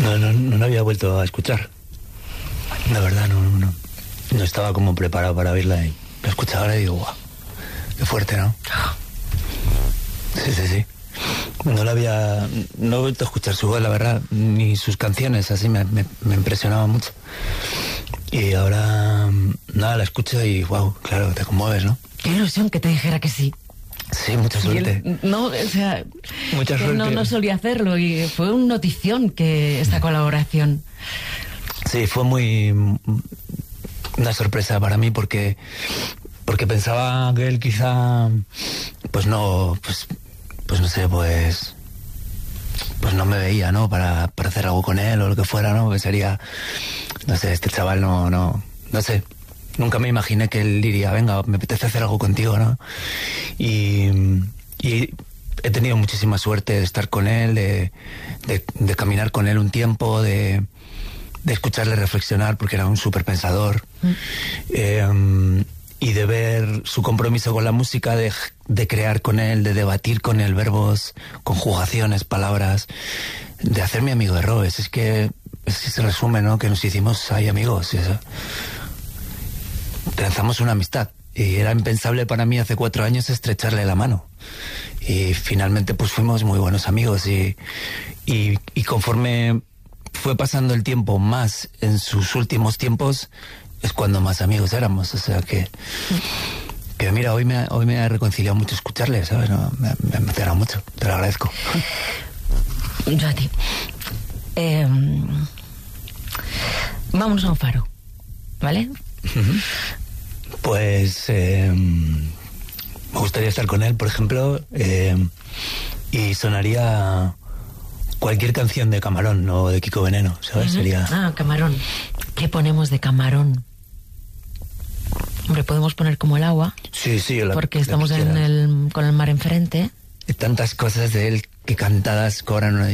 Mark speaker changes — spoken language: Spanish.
Speaker 1: No lo había vuelto a escuchar. La verdad, no estaba como preparado para oírla y lo escuchaba ahora y digo, guau, qué fuerte, ¿no? Sí. No he vuelto a escuchar su voz, la verdad, ni sus canciones, así me impresionaba mucho. Y ahora, nada, la escucho y wow, claro, te conmueves, ¿no?
Speaker 2: Qué ilusión que te dijera que sí.
Speaker 1: Sí, mucha suerte.
Speaker 2: Mucha suerte. No solía hacerlo y fue una notición que esta colaboración.
Speaker 1: Sí, fue una sorpresa para mí porque pensaba que él quizá, pues no no me veía, ¿no? Para hacer algo con él o lo que fuera, ¿no? Que sería, no sé, este chaval no sé. Nunca me imaginé que él diría, venga, me apetece hacer algo contigo, ¿no? Y he tenido muchísima suerte de estar con él, de caminar con él un tiempo, de escucharle reflexionar, porque era un súper pensador. Y de ver su compromiso con la música, de crear con él, de debatir con él verbos, conjugaciones, palabras, de hacerme amigo de Robes. Es que se resume, ¿no? Que nos hicimos ahí amigos y eso. Lanzamos una amistad y era impensable para mí hace 4 años estrecharle la mano y finalmente pues fuimos muy buenos amigos y conforme fue pasando el tiempo más en sus últimos tiempos es cuando más amigos éramos, o sea que mira, hoy me ha reconciliado mucho escucharle, ¿sabes? No, me ha emocionado mucho, te lo agradezco.
Speaker 2: Yo a ti. Vámonos a un faro, ¿vale?
Speaker 1: Pues me gustaría estar con él, por ejemplo, y sonaría cualquier canción de Camarón o de Kiko Veneno, ¿sabes? Sería...
Speaker 2: Camarón. ¿Qué ponemos de Camarón? Hombre, podemos poner como el agua.
Speaker 1: Sí,
Speaker 2: porque estamos con el mar enfrente.
Speaker 1: Tantas cosas de él que cantadas cobran una